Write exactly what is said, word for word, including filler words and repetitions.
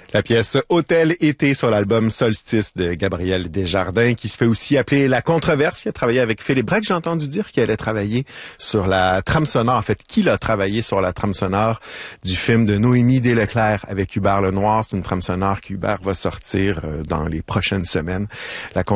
La pièce Hôtel été sur l'album Solstice de Gabriel Desjardins, qui se fait aussi appeler La Controverse. Il a travaillé avec Philippe Braque. J'ai entendu dire qu'il allait travailler sur la trame sonore. En fait, qu'il a travaillé sur la trame sonore du film de Noémie Desleclerc avec Hubert Lenoir. C'est une trame sonore qu'Hubert va sortir dans les prochaines semaines. La